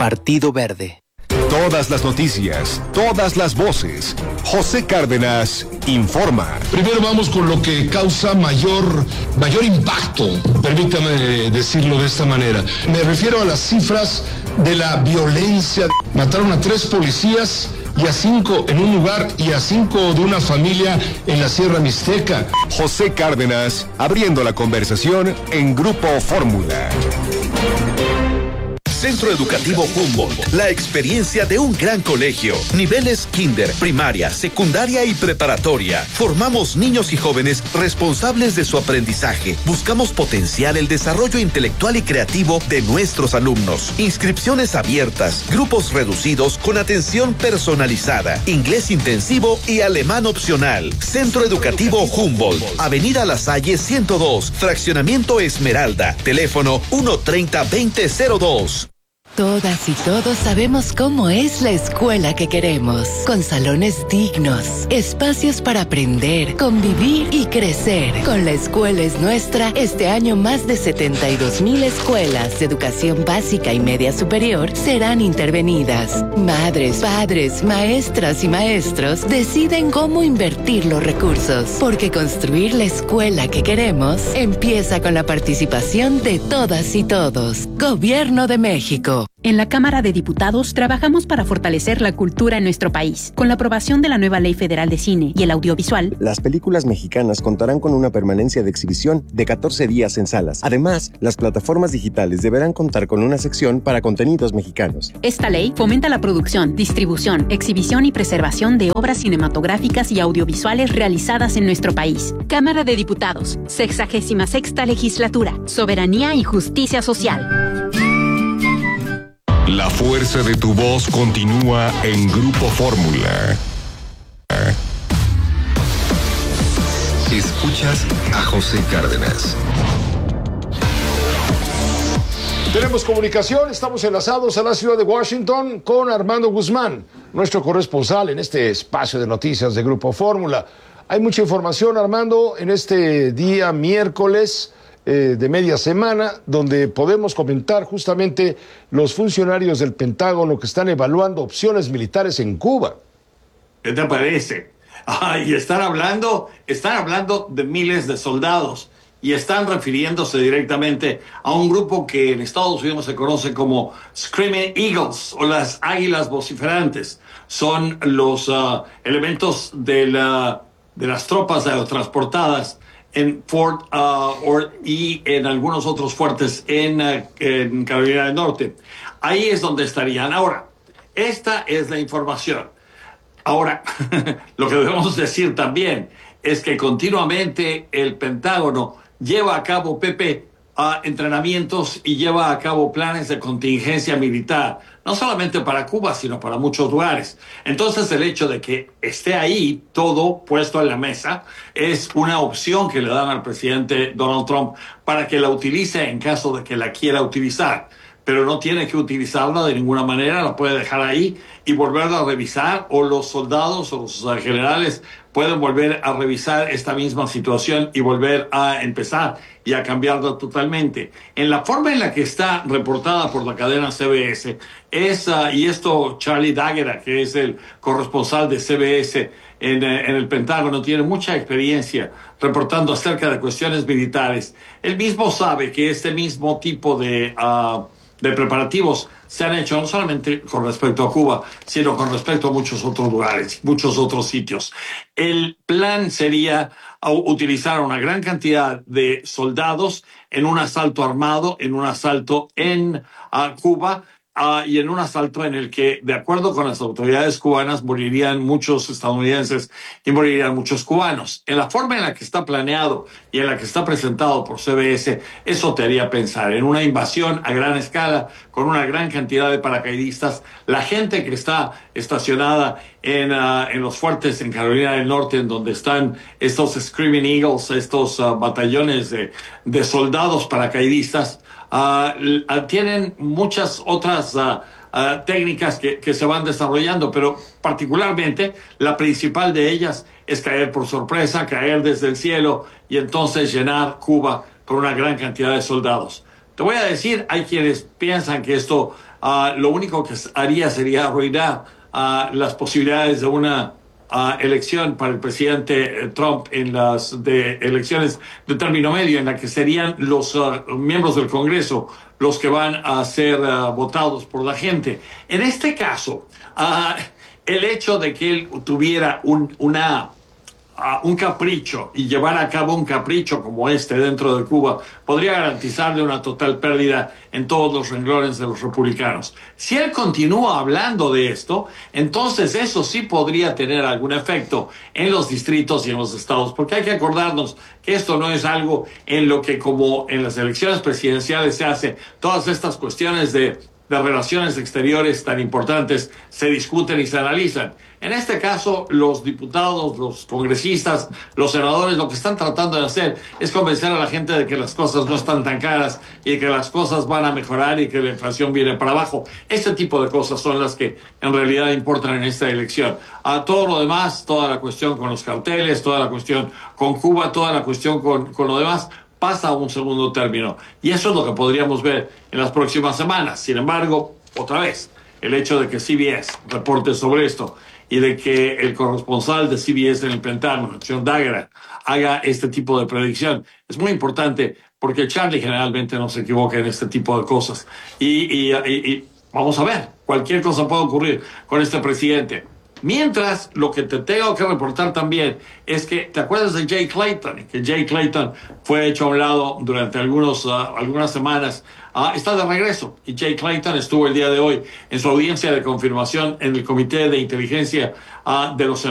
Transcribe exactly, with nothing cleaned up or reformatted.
Partido Verde. Todas las noticias, todas las voces. José Cárdenas informa. Primero vamos con lo que causa mayor, mayor impacto, permítame decirlo de esta manera. Me refiero a las cifras de la violencia. Mataron a tres policías y a cinco en un lugar y a cinco de una familia en la Sierra Mixteca. José Cárdenas abriendo la conversación en Grupo Fórmula. Centro Educativo Humboldt, la experiencia de un gran colegio. Niveles kinder, primaria, secundaria y preparatoria. Formamos niños y jóvenes responsables de su aprendizaje. Buscamos potenciar el desarrollo intelectual y creativo de nuestros alumnos. Inscripciones abiertas, grupos reducidos con atención personalizada, inglés intensivo y alemán opcional. Centro Educativo Humboldt, Avenida La Salle ciento dos, Fraccionamiento Esmeralda. Teléfono uno treinta, veinte cero dos. Todas y todos sabemos cómo es la escuela que queremos, con salones dignos, espacios para aprender, convivir y crecer. Con La Escuela es Nuestra, este año más de setenta y dos mil escuelas de educación básica y media superior serán intervenidas. Madres, padres, maestras y maestros deciden cómo invertir los recursos, porque construir la escuela que queremos empieza con la participación de todas y todos. Gobierno de México. En la Cámara de Diputados trabajamos para fortalecer la cultura en nuestro país. Con la aprobación de la nueva Ley Federal de Cine y el Audiovisual, las películas mexicanas contarán con una permanencia de exhibición de catorce días en salas. Además, las plataformas digitales deberán contar con una sección para contenidos mexicanos. Esta ley fomenta la producción, distribución, exhibición y preservación de obras cinematográficas y audiovisuales realizadas en nuestro país. Cámara de Diputados, sexagésima sexta legislatura, soberanía y justicia social. La fuerza de tu voz continúa en Grupo Fórmula. Escuchas a José Cárdenas. Tenemos comunicación, estamos enlazados a la ciudad de Washington con Armando Guzmán, nuestro corresponsal en este espacio de noticias de Grupo Fórmula. Hay mucha información, Armando, en este día miércoles eh, de media semana, donde podemos comentar justamente los funcionarios del Pentágono que están evaluando opciones militares en Cuba. ¿Qué te parece? Ah, y están hablando, están hablando de miles de soldados y están refiriéndose directamente a un grupo que en Estados Unidos se conoce como Screaming Eagles o las águilas vociferantes. Son los uh, elementos de, la, de las tropas aerotransportadas en Fort uh, Ord y en algunos otros fuertes en, uh, en Carolina del Norte. Ahí es donde estarían. Ahora, esta es la información. Ahora, lo que debemos decir también es que continuamente el Pentágono lleva a cabo, Pepe, uh, entrenamientos y lleva a cabo planes de contingencia militar, no solamente para Cuba, sino para muchos lugares. Entonces, el hecho de que esté ahí todo puesto en la mesa es una opción que le dan al presidente Donald Trump para que la utilice en caso de que la quiera utilizar. Pero no tiene que utilizarla de ninguna manera, la puede dejar ahí y volverla a revisar, o los soldados o los uh, generales pueden volver a revisar esta misma situación y volver a empezar y a cambiarla totalmente. En la forma en la que está reportada por la cadena C B S, es, uh, y esto Charlie D'Aguera, que es el corresponsal de C B S en, en el Pentágono, tiene mucha experiencia reportando acerca de cuestiones militares. Él mismo sabe que este mismo tipo de... Uh, de preparativos se han hecho no solamente con respecto a Cuba, sino con respecto a muchos otros lugares, muchos otros sitios. El plan sería utilizar una gran cantidad de soldados en un asalto armado, en un asalto en uh, Cuba, Uh, y en un asalto en el que, de acuerdo con las autoridades cubanas, morirían muchos estadounidenses y morirían muchos cubanos. En la forma en la que está planeado y en la que está presentado por C B S, eso te haría pensar en una invasión a gran escala, con una gran cantidad de paracaidistas. La gente que está estacionada en, uh, en los fuertes en Carolina del Norte, en donde están estos Screaming Eagles, estos uh, batallones de, de soldados paracaidistas, Uh, tienen muchas otras uh, uh, técnicas que, que se van desarrollando, pero particularmente la principal de ellas es caer por sorpresa, caer desde el cielo y entonces llenar Cuba con una gran cantidad de soldados. Te voy a decir, hay quienes piensan que esto uh, lo único que haría sería arruinar uh, las posibilidades de una uh, elección para el presidente Trump en las de elecciones de término medio, en la que serían los uh, miembros del Congreso los que van a ser uh, votados por la gente. En este caso, uh, el hecho de que él tuviera un, una... Uh, un capricho y llevar a cabo un capricho como este dentro de Cuba podría garantizarle una total pérdida en todos los renglones de los republicanos. Si él continúa hablando de esto, entonces eso sí podría tener algún efecto en los distritos y en los estados, porque hay que acordarnos que esto no es algo en lo que, como en las elecciones presidenciales se hace, todas estas cuestiones de de relaciones exteriores tan importantes se discuten y se analizan. En este caso, los diputados, los congresistas, los senadores, lo que están tratando de hacer es convencer a la gente de que las cosas no están tan caras y que las cosas van a mejorar y que la inflación viene para abajo. Este tipo de cosas son las que en realidad importan en esta elección. A todo lo demás, toda la cuestión con los carteles, toda la cuestión con Cuba, toda la cuestión con, con lo demás, pasa a un segundo término. Y eso es lo que podríamos ver en las próximas semanas. Sin embargo, otra vez, el hecho de que C B S reporte sobre esto y de que el corresponsal de C B S en el Pentágono, John Dagger, haga este tipo de predicción es muy importante, porque Charlie generalmente no se equivoca en este tipo de cosas. Y, y, y, y vamos a ver, cualquier cosa puede ocurrir con este presidente. Mientras, lo que te tengo que reportar también es que, ¿te acuerdas de Jay Clayton? Que Jay Clayton fue hecho a un lado durante algunos, uh, algunas semanas. Uh, está de regreso. Y Jay Clayton estuvo el día de hoy en su audiencia de confirmación en el Comité de Inteligencia uh, de los